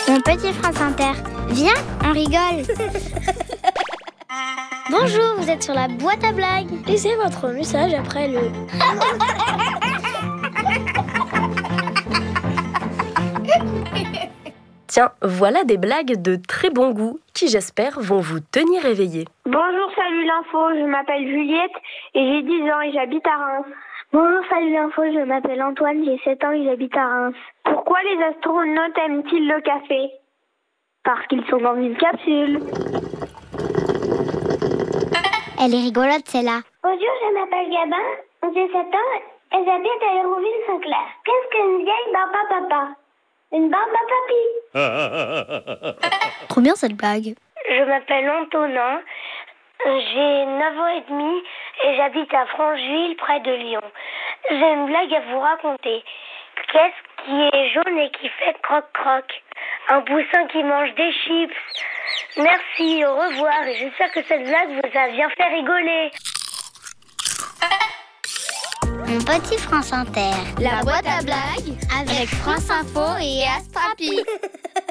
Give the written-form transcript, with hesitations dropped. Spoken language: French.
Mon petit France Inter. Viens, on rigole. Bonjour, vous êtes sur la boîte à blagues. Laissez votre message après le... Tiens, voilà des blagues de très bon goût qui, j'espère, vont vous tenir éveillés. Bonjour, salut l'info, je m'appelle Juliette et j'ai 10 ans et j'habite à Reims. Bonjour, salut l'info, je m'appelle Antoine, j'ai 7 ans et j'habite à Reims. Pourquoi les astronautes aiment-ils le café? Parce qu'ils sont dans une capsule. Elle est rigolote, celle-là. Bonjour, je m'appelle Gabin, j'ai 7 ans et j'habite à Hérouville-Saint-Clair. Qu'est-ce qu'une vieille barbe à papa? Une barbe à papy. Trop bien cette blague. Je m'appelle Antonin, j'ai 9 ans et demi et j'habite à Francheville, près de Lyon. J'ai une blague à vous raconter. Qu'est-ce qui est jaune et qui fait croc-croc? Un poussin qui mange des chips. Merci, au revoir et j'espère que cette blague vous a bien fait rigoler. Mon petit France Inter. La boîte à blagues Avec France Info et Astrapi.